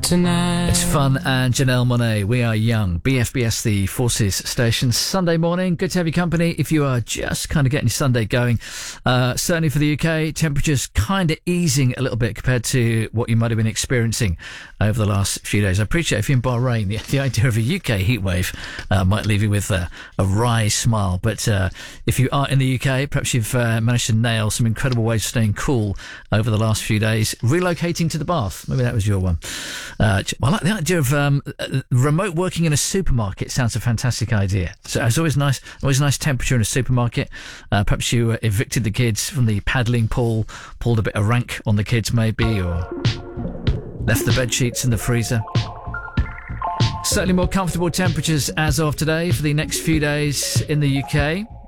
tonight. It's Fun and Janelle Monáe. We are young. BFBS, the Forces Station. Sunday morning. Good to have your company. If you are just kind of getting your Sunday going, certainly for the UK, temperatures kind of easing a little bit compared to what you might have been experiencing over the last few days. I appreciate if you're in Bahrain, the idea of a UK heatwave might leave you with a wry smile. But if you are in the UK, perhaps you've managed to nail some incredible ways of staying cool over the last few days. Relocating to the bath. Maybe that was your one. I like the idea of remote working in a supermarket. Sounds a fantastic idea. So it's always nice temperature in a supermarket. Perhaps you evicted the kids from the paddling pool, pulled a bit of rank on the kids maybe, or left the bed sheets in the freezer. Certainly more comfortable temperatures as of today for the next few days in the UK.